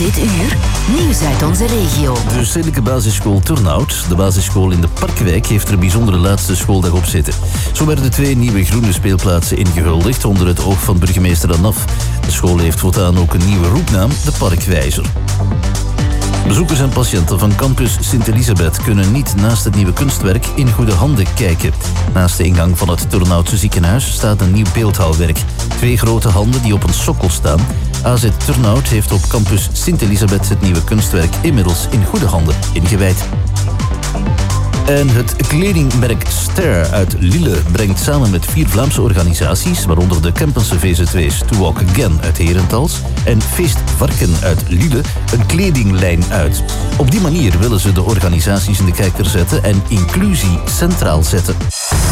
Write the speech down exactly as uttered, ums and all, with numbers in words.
Dit uur, nieuws uit onze regio. De stedelijke basisschool Turnhout, de basisschool in de Parkwijk, heeft er een bijzondere laatste schooldag op zitten. Zo werden twee nieuwe groene speelplaatsen ingehuldigd onder het oog van burgemeester Anaf. De school heeft voortaan ook een nieuwe roepnaam, de Parkwijzer. Bezoekers en patiënten van campus Sint-Elisabeth kunnen niet naast het nieuwe kunstwerk in goede handen kijken. Naast de ingang van het Turnhoutse ziekenhuis staat een nieuw beeldhouwwerk. Twee grote handen die op een sokkel staan. A Z Turnhout heeft op campus Sint-Elisabeth het nieuwe kunstwerk inmiddels in goede handen ingewijd. En het kledingmerk Ster uit Lille brengt samen met vier Vlaamse organisaties, waaronder de Kempense V Z W's To Walk Again uit Herentals en Feest Varken uit Lille, een kledinglijn uit. Op die manier willen ze de organisaties in de kijker zetten en inclusie centraal zetten.